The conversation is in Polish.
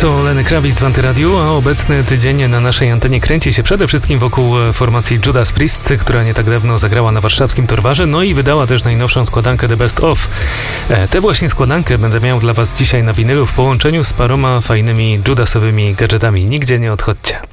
To Lenny Kravitz w Antyradiu, a obecny tydzień na naszej antenie kręci się przede wszystkim wokół formacji Judas Priest, która nie tak dawno zagrała na warszawskim Torwarze, no i wydała też najnowszą składankę The Best Of. Tę właśnie składankę będę miał dla Was dzisiaj na winylu w połączeniu z paroma fajnymi Judasowymi gadżetami. Nigdzie nie odchodźcie.